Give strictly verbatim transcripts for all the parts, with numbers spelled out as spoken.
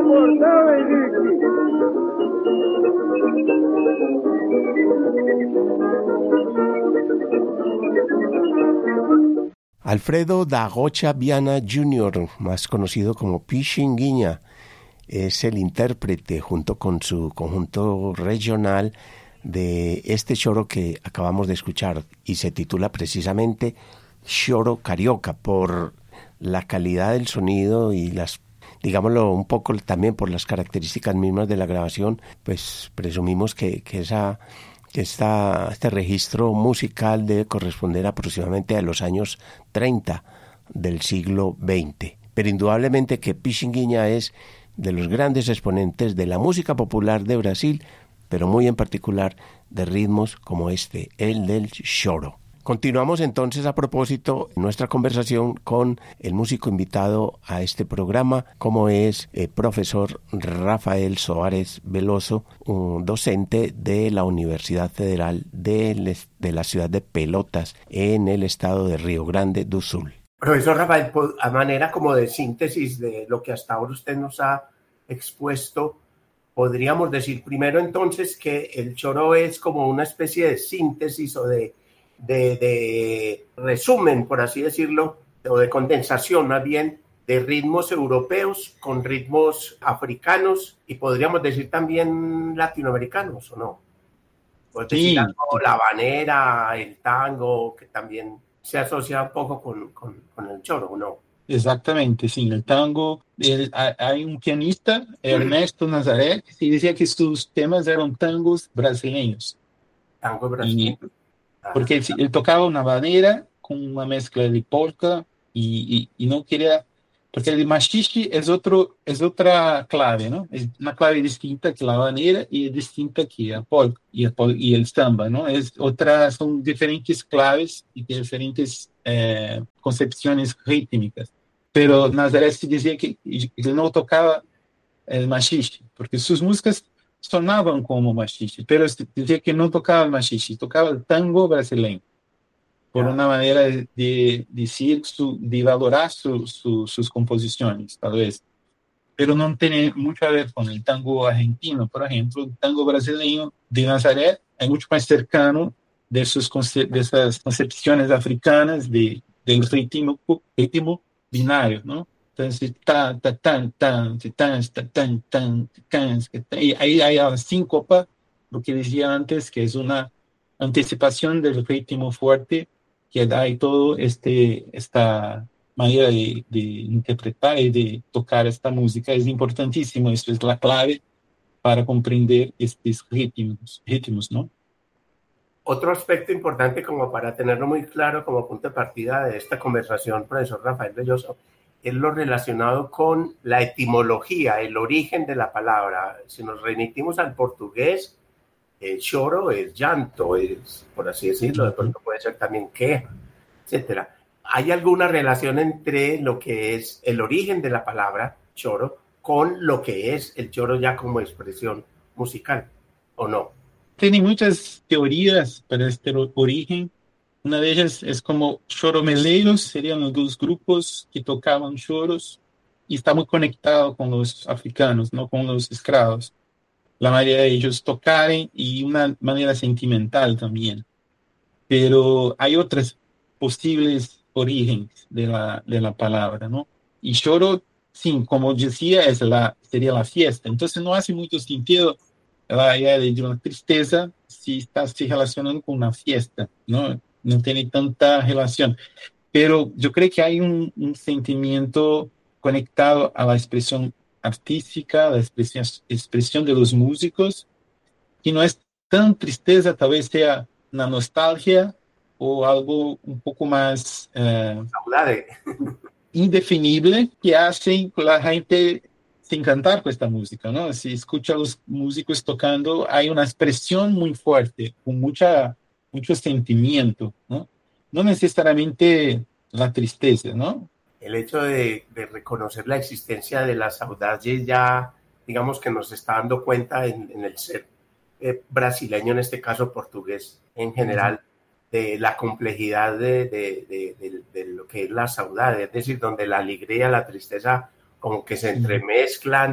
Alfredo Dagocha Viana junior, más conocido como Pichinguinha, es el intérprete junto con su conjunto regional de este choro que acabamos de escuchar y se titula precisamente Choro Carioca por la calidad del sonido y las, digámoslo un poco también por las características mismas de la grabación, pues presumimos que, que esa... Esta, este registro musical debe corresponder aproximadamente a los años treinta del siglo veinte. Pero indudablemente que Pichinguinha es de los grandes exponentes de la música popular de Brasil, pero muy en particular de ritmos como este, el del choro. Continuamos entonces a propósito nuestra conversación con el músico invitado a este programa, como es el profesor Rafael Soares Veloso, un docente de la Universidad Federal de, de la ciudad de Pelotas, en el estado de Río Grande do Sul. Profesor Rafael, a manera como de síntesis de lo que hasta ahora usted nos ha expuesto, podríamos decir primero entonces que el choro es como una especie de síntesis o de De, de resumen, por así decirlo, o de condensación más bien, de ritmos europeos con ritmos africanos y podríamos decir también latinoamericanos, ¿o no? Pues sí. decir algo, la habanera, el tango, que también se asocia un poco con, con, con el choro, ¿o no? Exactamente, sí, el tango, el, hay un pianista, Ernesto Nazaré, que decía que sus temas eran tangos brasileños. Tango brasileño. Y, porque él, él tocaba una habanera con una mezcla de polka y, y, y no quería, porque el machixe es, otro, es otra clave, ¿no? Es una clave distinta que la habanera y es distinta que el polka y el, y el samba, ¿no? Es otra, son diferentes claves y diferentes eh, concepciones rítmicas. Pero Nazaré se decía que él no tocaba el machixe, porque sus músicas sonaban como machixe, pero decía que no tocaba el machixe, tocaba el tango brasileño, por yeah. una manera de, de decir, su, de valorar su, su, sus composiciones, tal vez. Pero no tiene mucho a ver con el tango argentino, por ejemplo. El tango brasileño de Nazaré es mucho más cercano de, sus conce- de esas concepciones africanas de, del ritmo, ritmo binario, ¿no? Entonces, ta, ta, tan, tan, tan, tan, tan, tan, tan, y ahí hay la síncopa, lo que decía antes, que es una anticipación del ritmo fuerte que da ahí todo este, esta manera de, de interpretar y de tocar esta música. Es importantísimo, esto es la clave para comprender estos ritmos, ritmos, ¿no? Otro aspecto importante como para tenerlo muy claro como punto de partida de esta conversación, profesor Rafael Belloso, es lo relacionado con la etimología, el origen de la palabra. Si nos remitimos al portugués, el choro es llanto, es, por así decirlo, de pronto puede ser también queja, etcétera. ¿Hay alguna relación entre lo que es el origen de la palabra choro con lo que es el choro ya como expresión musical, o no? Tiene muchas teorías para este origen. Una de ellas es como choromeleiros, serían los dos grupos que tocaban choros y está muy conectado con los africanos, ¿no? Con los esclavos. La manera de ellos tocarem y una manera sentimental también. Pero hay otras posibles orígenes de la, de la palabra, ¿no? Y choro, sí, como decía, es la, sería la fiesta. Entonces no hace mucho sentido la idea de una tristeza si está se relacionando con una fiesta, ¿no? No tiene tanta relación. Pero yo creo que hay un, un sentimiento conectado a la expresión artística, la expresión, expresión de los músicos, que no es tan tristeza, tal vez sea una nostalgia o algo un poco más eh, indefinible que hace que la gente se encantar con esta música, ¿no? Si escucha a los músicos tocando, hay una expresión muy fuerte, con mucha, mucho sentimiento, ¿no? No necesariamente la tristeza, ¿no? El hecho de, de reconocer la existencia de la saudade ya, digamos que nos está dando cuenta en, en el ser eh, brasileño, en este caso portugués en general, uh-huh. de la complejidad de, de, de, de, de lo que es la saudade, es decir, donde la alegría, la tristeza como que se entremezclan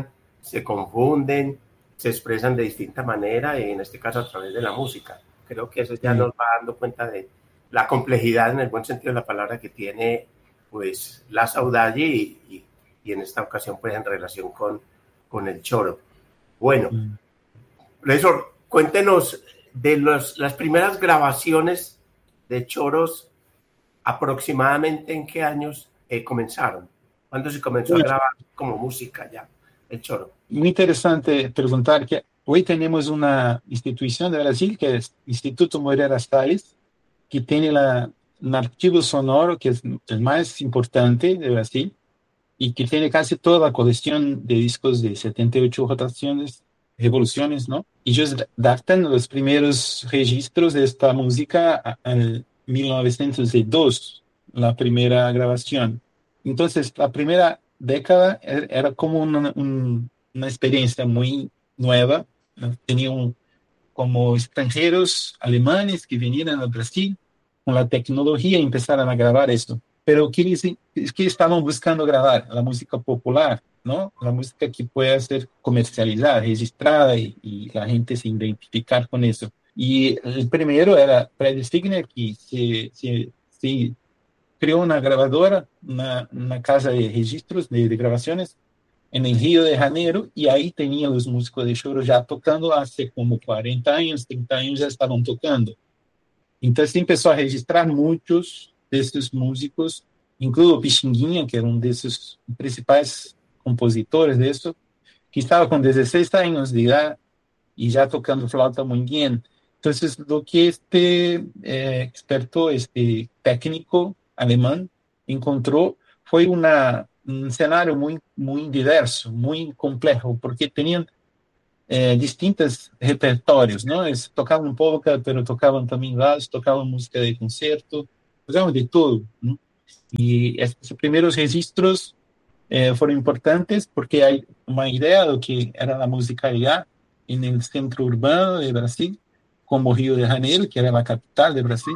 se confunden, se expresan de distinta manera y en este caso a través de la música. Creo que eso ya Sí. nos va dando cuenta de la complejidad en el buen sentido de la palabra que tiene pues la saudade y, y, y en esta ocasión pues en relación con, con el choro. Bueno, Mm. profesor, cuéntenos de los, las primeras grabaciones de choros, aproximadamente en qué años eh, comenzaron. ¿Cuándo se comenzó a Bueno, grabar como música ya el choro? muy interesante preguntar que hoy tenemos una institución de Brasil que es Instituto Moreira Salles, que tiene la, un archivo sonoro que es el más importante de Brasil y que tiene casi toda la colección de discos de setenta y ocho rotaciones, revoluciones, ¿no? Y ellos datan los primeros registros de esta música en mil novecientos dos, la primera grabación. Entonces, la primera década era, era como una, un, una experiencia muy nueva, ¿no? Tenían como extranjeros alemanes que vinieron a Brasil con la tecnología y empezaron a grabar esto. Pero ¿qué, qué estaban buscando grabar? La música popular, ¿no? La música que pueda ser comercializada, registrada y, y la gente se identificar con eso. Y el primero era Fred Stigner, que se, se, se creó una grabadora, una, una casa de registros, de, de grabaciones, en el Río de Janeiro, y ahí tenía los músicos de choro ya tocando hace como cuarenta años, treinta años ya estaban tocando. Entonces empezó a registrar muchos de estos músicos, incluso Pixinguinha, que era um desses principais compositores de eso, que estaba con dieciséis años de edad y ya tocando flauta muy bien. Entonces, lo que este eh, experto, este técnico alemán encontró fue una, un escenario muy, muy diverso, muy complejo, porque tenían eh, distintos repertorios, ¿no? Es, tocaban polka, pero tocaban también vals, tocaban música de concierto, tocaban de todo, ¿no? Y estos primeros registros eh, fueron importantes porque hay una idea de lo que era la musicalidad en el centro urbano de Brasil, como Río de Janeiro, que era la capital de Brasil,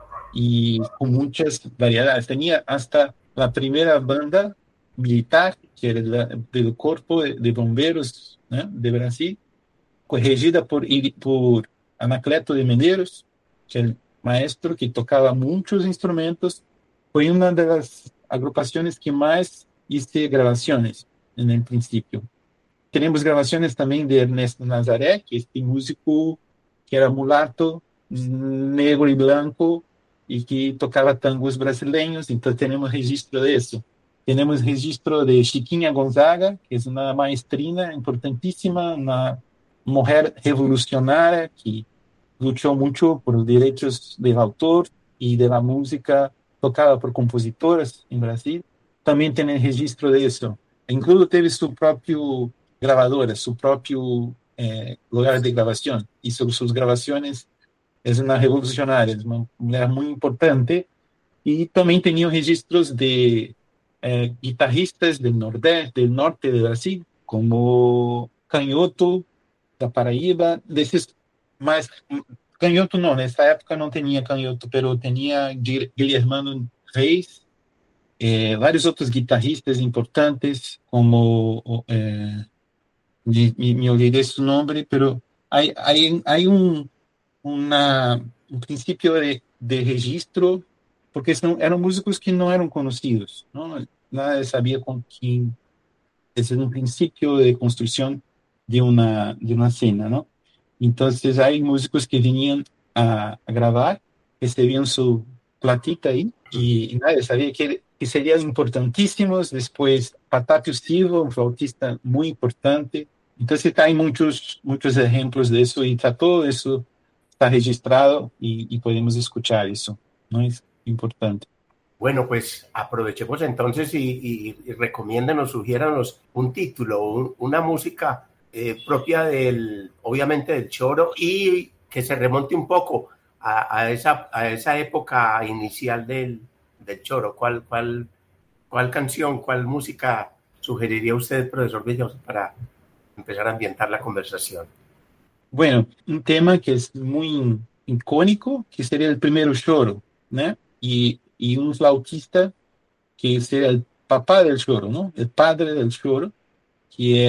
y con muchas variedades. Tenía hasta la primera banda militar, que era la, del Cuerpo de, de Bomberos, ¿no?, de Brasil, regida por, por Anacleto de Medeiros, que es el maestro que tocaba muchos instrumentos. Fue una de las agrupaciones que más hice grabaciones en el principio. Tenemos grabaciones también de Ernesto Nazaré, que es este músico que era mulato, negro y blanco, y que tocaba tangos brasileños, entonces tenemos registro de eso. Tenemos registro de Chiquinha Gonzaga, que es una maestrina importantísima, una mujer revolucionaria que luchó mucho por los derechos del autor y de la música tocada por compositores en Brasil. También tiene registro de eso. Incluso teve su propio grabadora, su propio eh, lugar de grabación. Hizo sus grabaciones. Es una revolucionaria, es una mujer muy importante. Y también tenía registros de eh, guitarristas del nordeste, del norte de Brasil, como Canhoto, da Paraíba, desses mais... Canhoto não, nessa época não tinha Canhoto, pero tinha Guilhermano Reis, eh, vários outros guitarristas importantes, como... Eh, me, me olvidé su nombre, pero hay, hay, hay un, una, un principio de, de registro, porque son, eran músicos que no eran conocidos, ¿no? Nadie sabía con quién. Ese es un principio de construcción de una, de una escena, ¿no? Entonces hay músicos que venían a, a grabar, recibían su platita ahí, y, y nadie sabía que, que serían importantísimos. Después, Patatio Silva, un flautista muy importante. Entonces hay muchos, muchos ejemplos de eso, y está todo eso está registrado, y, y podemos escuchar eso, ¿no? Es importante. Bueno, pues aprovechemos entonces y, y, y recomiéndanos, sugiéranos un título, un, una música eh, propia del, obviamente del choro, y que se remonte un poco a, a, esa, a esa época inicial del, del choro. ¿Cuál, cuál, ¿Cuál canción, cuál música sugeriría usted, profesor Villoso, para empezar a ambientar la conversación? Bueno, un tema que es muy icónico, que sería el primero choro, ¿no? Y, y un flautista que sería el papá del choro, ¿no? El padre del choro, que es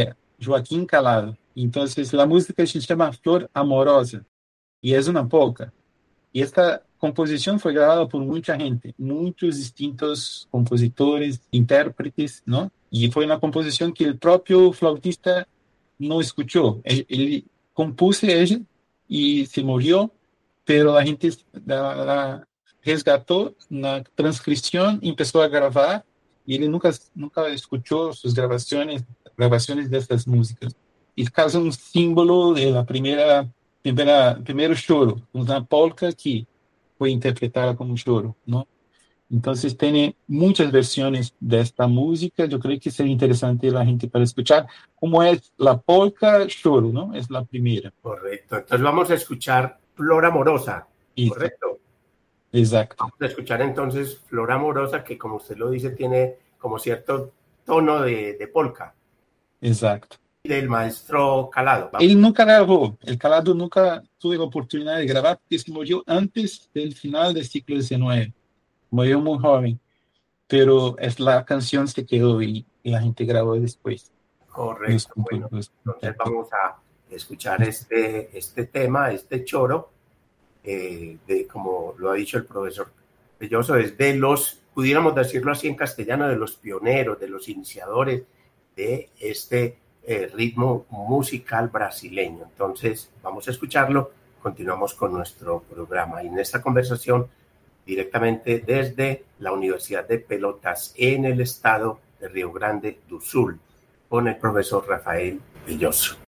Joaquim Calado. Entonces, la música se llama Flor Amorosa y es una polka. Y esta composición fue grabada por mucha gente, muchos distintos compositores, intérpretes, ¿no? Y fue una composición que el propio flautista no escuchó. Él, él compuso ella y se murió, pero la gente la, la resgató la transcripción, empezó a grabar y él nunca, nunca escuchó sus grabaciones, grabaciones de estas músicas. Y es casi un símbolo de la primera, primera, primero choro, una polka que fue interpretada como choro, ¿no? Entonces tiene muchas versiones de esta música. Yo creo que sería interesante la gente para escuchar cómo es la polka choro, ¿no? Es la primera. Correcto. Entonces vamos a escuchar Flor Amorosa. Y, correcto. Exacto. Vamos a escuchar entonces Flor Amorosa, que como usted lo dice, tiene como cierto tono de, de polka. Exacto. Del maestro Calado. Vamos. Él nunca grabó. El Calado nunca tuvo la oportunidad de grabar porque se murió antes del final del siglo diecinueve. Murió muy joven. Pero es la canción se quedó y, y la gente grabó después. Correcto. Los, bueno, los, entonces vamos a escuchar este, este tema, este choro, eh, de, como lo ha dicho el profesor Belloso, es de los, pudiéramos decirlo así en castellano, de los pioneros, de los iniciadores de este eh, ritmo musical brasileño. Entonces vamos a escucharlo, continuamos con nuestro programa y en esta conversación directamente desde la Universidad de Pelotas en el estado de Río Grande do Sul con el profesor Rafael Belloso.